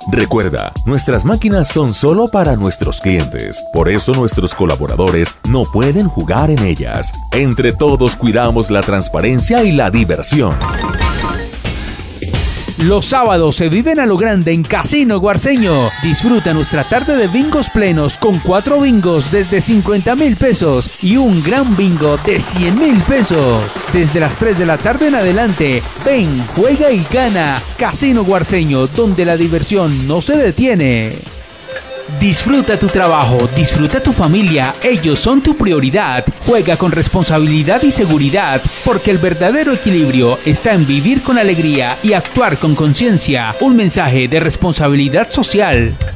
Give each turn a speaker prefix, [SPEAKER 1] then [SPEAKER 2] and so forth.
[SPEAKER 1] Recuerda, nuestras máquinas son solo para nuestros clientes. Por eso nuestros colaboradores no pueden jugar en ellas. Entre todos cuidamos la transparencia y la diversión.
[SPEAKER 2] Los sábados se viven a lo grande en Casino Guarceño. Disfruta nuestra tarde de bingos plenos con 4 bingos desde 50,000 pesos y un gran bingo de 100,000 pesos. Desde las 3 de la tarde en adelante, ven, juega y gana. Casino Guarceño, donde la diversión no se detiene. Disfruta tu trabajo, disfruta tu familia, ellos son tu prioridad. Juega con responsabilidad y seguridad, porque el verdadero equilibrio está en vivir con alegría y actuar con conciencia. Un mensaje de responsabilidad social.